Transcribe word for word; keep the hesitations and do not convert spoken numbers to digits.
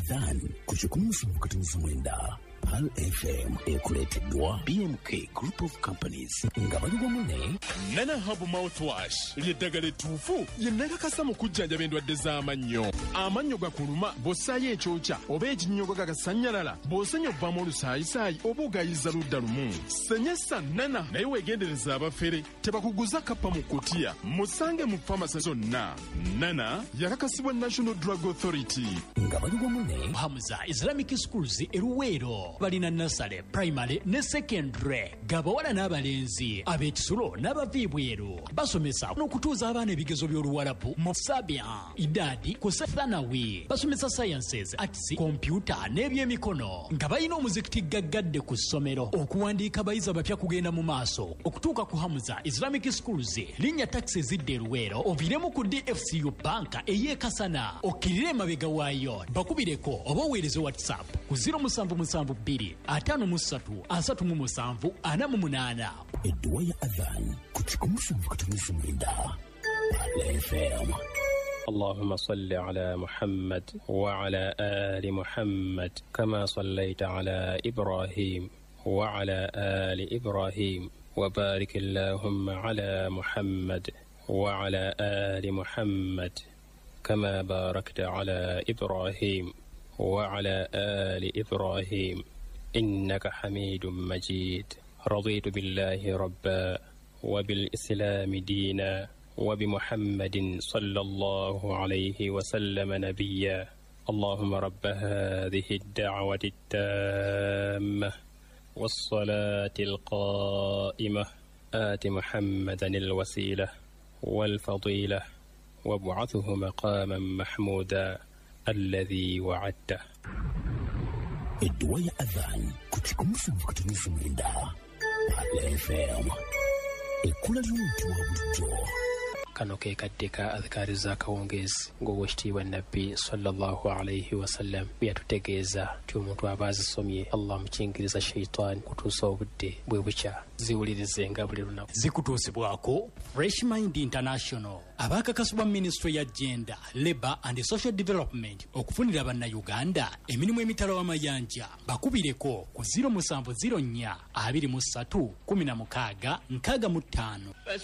Adhan kuchukua mfukatini mwenda Pal F M ekuleteddwa B M K Group of Companies nga bali wamunne Nana Hub Mouthwash lyeddagala ettuufu ye nakakasa mu kujjanja endwadde z'amannyo amannyo gakuluma bw'ossaayo ekyokya oba ekinnyogo gagasanyalala bw'osenya obbamu olusaayisaayi oba ogayiza ludda lumu senyesa Nana naye weegendereza abafere tebakuguza kappa mu kutiya musange mu famasi zonna. Nana yakakasibwa National Drug Authority nga bali wamunne Hamza Islamic Schools eruweero balina nasale primary ne secondary gabawala n'abalenzi ab'ekisulo n'abaviibweru basomesa n'okutuuza abaana ebigezo by'oluwalabu mu sabia idadi ku thanawi basomesa sciences arts computer n'ebyemikono nga balina omuzikiti gaggadde ku ssomero okuwandiika abayizi abapya kugenda mu maaso okutuuka ku Hamza Islamic Schools linnya taxi zidde eruweero oviremu ku D F C U banka ey'ekasana okkirire emabega waayo bakubireko oba oweereze WhatsApp ku zero seven seven two atano musatu asatu mu musanvu ana mu munana. Edduwa ya Adhan kuchukua mfukatini mwenda Pal F M. اللهم صل على محمد وعلى آل محمد كما صليت على إبراهيم وعلى آل إبراهيم وبارك اللهم على محمد وعلى آل محمد كما باركت على إبراهيم وعلى آل إبراهيم إنك حميد مجيد. رضيت بالله ربا وبالإسلام دينا وبمحمد صلى الله عليه وسلم نبيا. اللهم رب هذه الدعوة التامة والصلاة القائمة آت محمدا الوسيلة والفضيلة وابعثه مقاما محمودا الذي وعدته. Edduwa ya Adhan kuchukua mfukatini mwenda Pal F M ekula ly'omuntu wa bulijjo. Kano ke kaddeka adhikari za kawongezi ng'owekitiibwa nabbi sallallahu alayhi wasallam byatutegeeza ti omuntu aba azisomye Allah mukingiriza shayitaani kutuusa obudde bwe bukya ziwulirizenga buli lunaku. Zikutuusibwako Fresh Mind International abakakasibwa Ministry ya Gender, Labour and Social Development okufunira bannayuganda emirimu emitala w'amayanja bakubireko ku zero seven zero four two three one six six five.